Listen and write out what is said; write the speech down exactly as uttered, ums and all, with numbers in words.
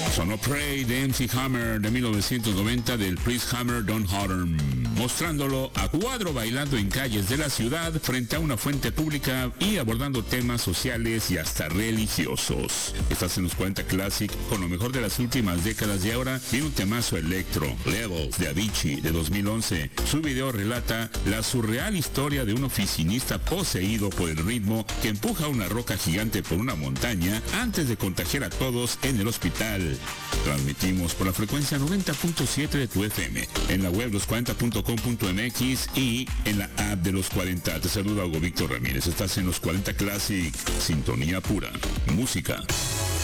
Sonó Pray de M C Hammer de mil novecientos noventa del Please Hammer Don't Harm, mostrándolo a cuadro bailando en calles de la ciudad frente a una fuente pública y abordando temas sociales y hasta religiosos. Estás en los cuarenta Classic con lo mejor de las últimas décadas y ahora viene un temazo electro, Levels de Avicii de dos mil once. Su video relata la surreal historia de un oficinista poseído por el ritmo que empuja una roca gigante por una montaña antes de contagiar a todos en el hospital. Transmitimos por la frecuencia noventa punto siete de tu F M, en la web los cuarenta punto com punto m x y en la app de Los cuarenta. Te saluda Hugo Víctor Ramírez. Estás en Los cuarenta Classic, sintonía pura, música.